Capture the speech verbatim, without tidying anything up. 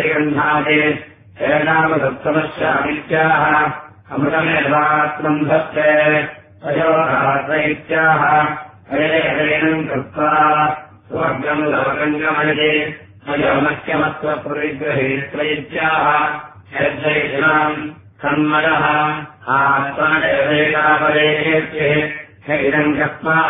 गन्धादे एनामसप्तमश्चामित्याह अमृतमेवात्मम् धत्ते अयोरात्रैत्याह हरेणम् कृत्वा स्वर्गम् लोकम् गमयते अयोमस्यमत्वपरिग्रहेत्वैत्याह यद्वैषणाम् सन्मदः आत्मनेवेकापरेत्ये इदम् कस्मा